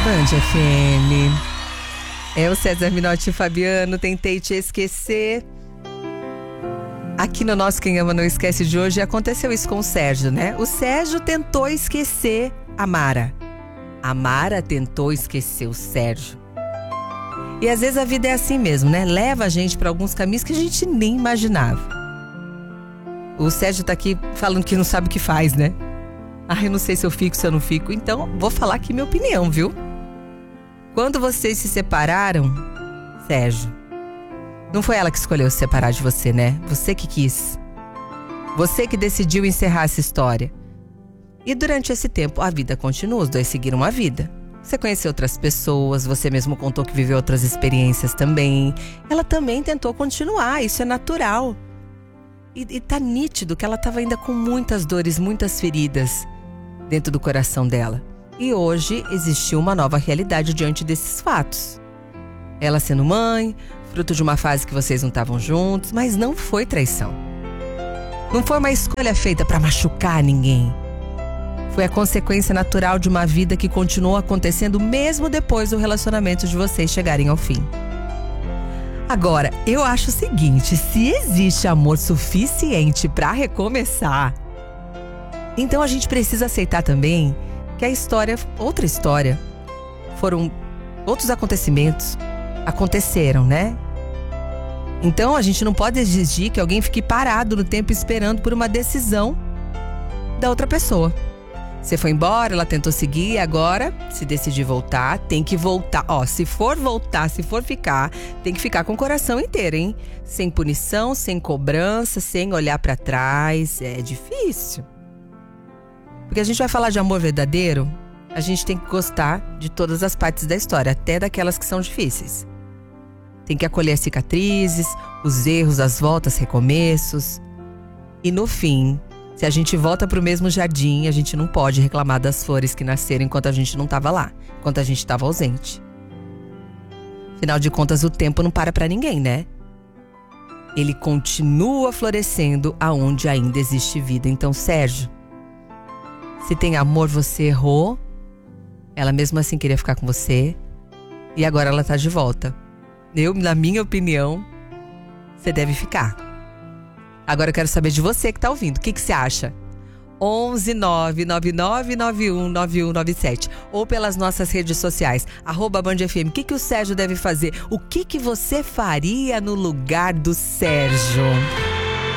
Band FM. É o César Minotti e Fabiano, tentei te esquecer. Aqui no nosso Quem Ama Não Esquece de hoje aconteceu isso com o Sérgio, né? O Sérgio tentou esquecer a Mara. A Mara tentou esquecer o Sérgio. E às vezes a vida é assim mesmo, né? Leva a gente para alguns caminhos que a gente nem imaginava. O Sérgio tá aqui falando que não sabe o que faz, né? Eu não sei se eu fico, se eu não fico. Então, vou falar aqui minha opinião, viu? Quando vocês se separaram, Sérgio, não foi ela que escolheu se separar de você, né? Você que quis. Você que decidiu encerrar essa história. E durante esse tempo, a vida continua, os dois seguiram a vida. Você conheceu outras pessoas, você mesmo contou que viveu outras experiências também. Ela também tentou continuar, isso é natural. E tá nítido que ela estava ainda com muitas dores, muitas feridas dentro do coração dela. E hoje existiu uma nova realidade diante desses fatos. Ela sendo mãe, fruto de uma fase que vocês não estavam juntos, mas não foi traição. Não foi uma escolha feita para machucar ninguém. Foi a consequência natural de uma vida que continuou acontecendo mesmo depois do relacionamento de vocês chegarem ao fim. Agora, eu acho o seguinte, se existe amor suficiente para recomeçar, então a gente precisa aceitar também que a história, outra história, foram outros acontecimentos, aconteceram, né? Então a gente não pode exigir que alguém fique parado no tempo esperando por uma decisão da outra pessoa. Você foi embora, ela tentou seguir, agora, se decidir voltar, tem que voltar. Se for voltar, se for ficar, tem que ficar com o coração inteiro, hein? Sem punição, sem cobrança, sem olhar pra trás. É difícil. Porque a gente vai falar de amor verdadeiro, a gente tem que gostar de todas as partes da história, até daquelas que são difíceis. Tem que acolher as cicatrizes, os erros, as voltas, recomeços. E no fim, se a gente volta pro mesmo jardim, a gente não pode reclamar das flores que nasceram enquanto a gente não estava lá, enquanto a gente estava ausente. Afinal de contas, o tempo não para ninguém, né? Ele continua florescendo aonde ainda existe vida. Então, Sérgio, se tem amor, você errou. Ela mesmo assim queria ficar com você. E agora ela tá de volta. Na minha opinião, você deve ficar. Agora eu quero saber de você que tá ouvindo. O que você acha? 11 99991 9197 ou pelas nossas redes sociais, @BandFM. O que o Sérgio deve fazer? O que você faria no lugar do Sérgio?